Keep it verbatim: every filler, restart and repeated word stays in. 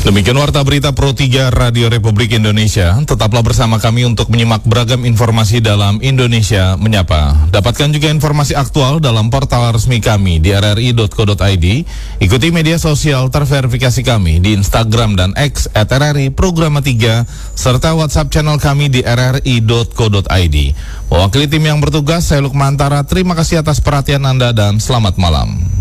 Demikian Warta Berita Pro tiga Radio Republik Indonesia. Tetaplah bersama kami untuk menyimak beragam informasi dalam Indonesia Menyapa. Dapatkan juga informasi aktual dalam portal resmi kami di r r i dot co dot i d. Ikuti media sosial terverifikasi kami di Instagram dan X at r r i Programa tiga, serta WhatsApp channel kami di r r i dot co dot i d. Mewakili tim yang bertugas, saya Lukmantara. Terima kasih atas perhatian Anda dan selamat malam.